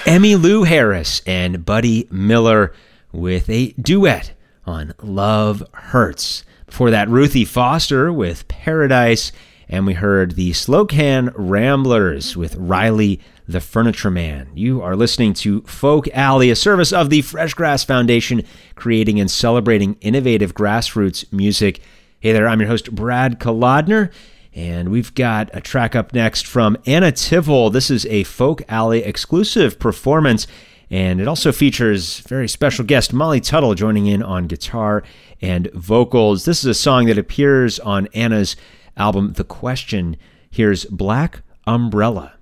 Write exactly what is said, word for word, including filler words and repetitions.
Emmylou Harris and Buddy Miller with a duet on Love Hurts. Before that, Ruthie Foster with Paradise, and we heard the Slocan Ramblers with Riley the Furniture Man. You are listening to Folk Alley, a service of the Fresh Grass Foundation, creating and celebrating innovative grassroots music. Hey there, I'm your host, Brad Kolodner, and we've got a track up next from Anna Tivel. This is a Folk Alley exclusive performance, and it also features very special guest Molly Tuttle joining in on guitar and vocals. This is a song that appears on Anna's album, The Question. Here's Black Umbrella.